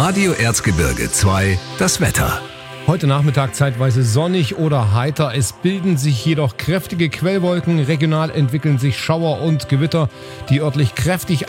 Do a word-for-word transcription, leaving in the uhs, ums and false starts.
Radio Erzgebirge zwei, das Wetter. Heute Nachmittag zeitweise sonnig oder heiter. Es bilden sich jedoch kräftige Quellwolken. Regional entwickeln sich Schauer und Gewitter, die örtlich kräftig